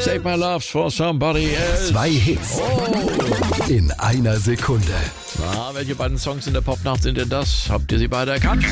Save my love for somebody else. 2 Hits in einer Sekunde. Na, welche beiden Songs in der Popnacht sind denn das? Habt ihr sie beide erkannt?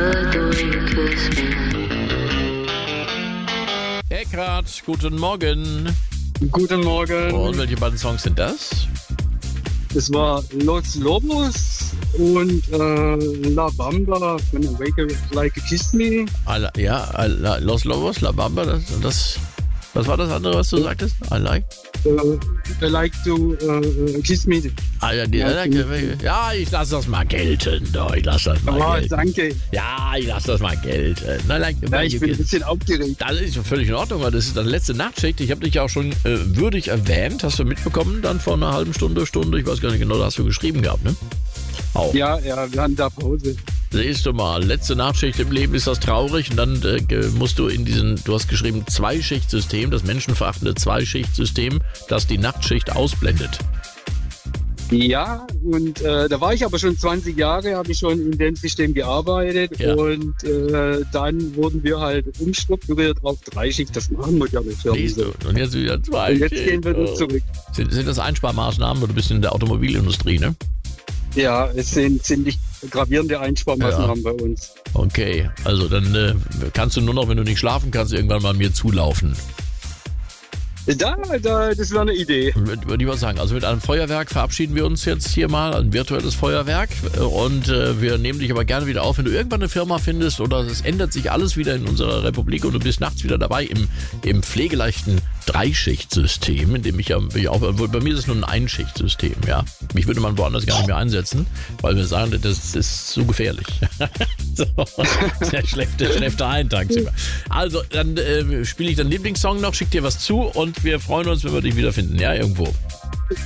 Eckhard, guten Morgen. Guten Morgen. Und welche beiden Songs sind das? Es war Los Lobos und La Bamba von Awake Like a Kiss Me. Los Lobos, La Bamba, was war das andere, was du sagtest? I like to Kiss Me. Ja, ich lasse das mal gelten. Ich lasse das mal gelten. Danke. Ja, ich lasse das mal gelten. Ich bin ein bisschen aufgeregt. Das ist völlig in Ordnung, weil das ist deine letzte Nachtschicht. Ich habe dich ja auch schon würdig erwähnt. Hast du mitbekommen dann vor einer halben Stunde? Ich weiß gar nicht genau, da hast du geschrieben gehabt, ne? Auch. Ja, wir hatten da Pause. Siehst du mal, letzte Nachtschicht im Leben ist das traurig und dann musst du du hast geschrieben, 2-Schichtsystem, das menschenverachtende 2-Schichtsystem, das die Nachtschicht ausblendet. Ja, und da war ich aber schon 20 Jahre, habe ich schon in dem System gearbeitet und dann wurden wir halt umstrukturiert auf 3-Schicht, das machen wir ja nicht. Siehst du, und jetzt wieder 2 Und jetzt gehen wir zurück. Sind das Einsparmaßnahmen, du bist in der Automobilindustrie, ne? Ja, es sind ziemlich gravierende Einsparmaßnahmen bei uns. Okay, also dann kannst du nur noch, wenn du nicht schlafen kannst, irgendwann mal mir zulaufen. Das wäre eine Idee. Würde ich mal sagen. Also mit einem Feuerwerk verabschieden wir uns jetzt hier mal, ein virtuelles Feuerwerk. Und wir nehmen dich aber gerne wieder auf, wenn du irgendwann eine Firma findest oder es ändert sich alles wieder in unserer Republik und du bist nachts wieder dabei im pflegeleichten 3-Schichtsystem, in dem bei mir ist es nur ein Einschichtsystem, ja. Mich würde man woanders gar nicht mehr einsetzen, weil wir sagen, das ist zu gefährlich. So, der schläft da ein tagsüber. Also, dann spiele ich deinen Lieblingssong noch, schick dir was zu und wir freuen uns, wenn wir dich wiederfinden, ja, irgendwo.